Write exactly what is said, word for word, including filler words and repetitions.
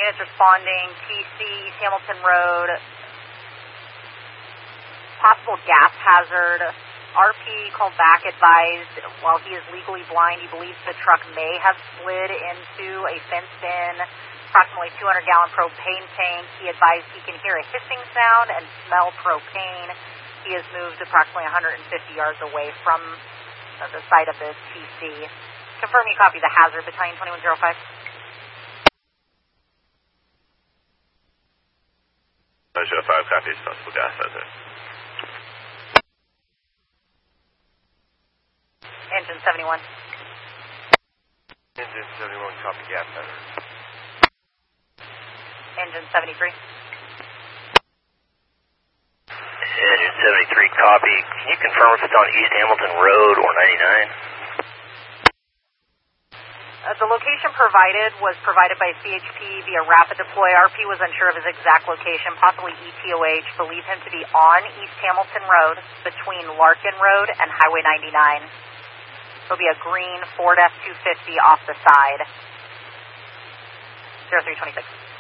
units responding, T C, East Hamilton Road, possible gas hazard. R P called back, advised while he is legally blind, he believes the truck may have slid into a fenced-in, approximately two hundred gallon propane tank. He advised he can hear a hissing sound and smell propane. He has moved approximately one hundred fifty yards away from the site of the T C. Confirm you copy the hazard, Battalion twenty-one oh five. oh five copies, possible gas hazard. Engine seventy-one. Engine seventy-one, copy gas hazard. Engine seventy-three. Engine seventy-three, copy. Can you confirm if it's on East Hamilton Road or ninety-nine? Uh, the location provided was provided by C H P via Rapid Deploy. R P was unsure of his exact location, possibly E T O H. Believe him to be on East Hamilton Road between Larkin Road and Highway ninety-nine. There'll be a green Ford F two fifty off the side. zero three two six.